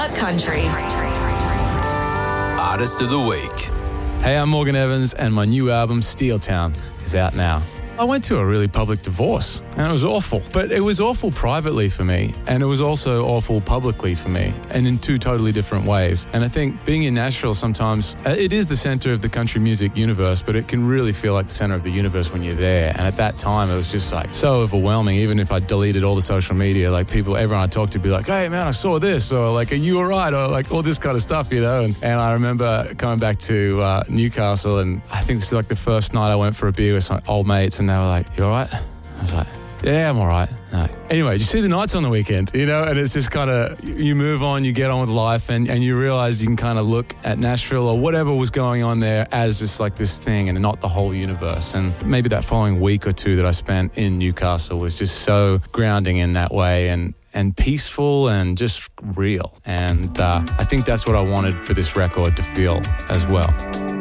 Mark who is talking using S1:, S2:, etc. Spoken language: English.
S1: Talk Country.
S2: Artist of the Week.
S3: Hey, I'm Morgan Evans, and my new album, Steel Town, is out now. I went to a really public divorce, and it was awful. But it was awful privately for me, and it was also awful publicly for me, and in two totally different ways. And I think being in Nashville sometimes, it is the center of the country music universe, but it can really feel like the center of the universe when you're there. And at that time, it was just like so overwhelming. Even if I deleted all the social media, like everyone I talked to would be like, hey man, I saw this, or like, are you all right? Or like all this kind of stuff, you know? And I remember coming back to Newcastle, and I think this is like the first night I went for a beer with some old mates, and they were like, you all right? I was like, yeah, I'm all right. No. Anyway, you see the nights on the weekend, you know, and it's just kind of, you move on, you get on with life, and you realize you can kind of look at Nashville or whatever was going on there as just like this thing and not the whole universe. And maybe that following week or two that I spent in Newcastle was just so grounding in that way and peaceful and just real. And I think that's what I wanted for this record to feel as well.